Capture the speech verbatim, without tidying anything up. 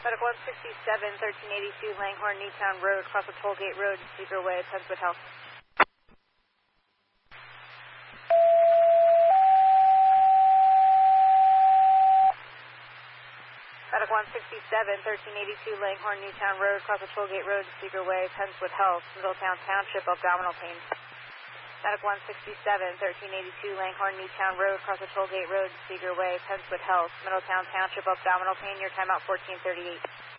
Medic one sixty-seven, thirteen eighty-two, Langhorne, Newtown Road, across the Tollgate Road, Seeger Way, Pennswood Health. Medic one sixty-seven, thirteen eighty-two, Langhorne, Newtown Road, across the Tollgate Road, Seeger Way, Pennswood Health, Middletown Township, abdominal pain. Medic one sixty-seven, thirteen eighty-two, Langhorne, Newtown Road, across the Tollgate Road, Seeger Way, Pennswood Health, Middletown Township, abdominal pain. Your timeout fourteen thirty-eight.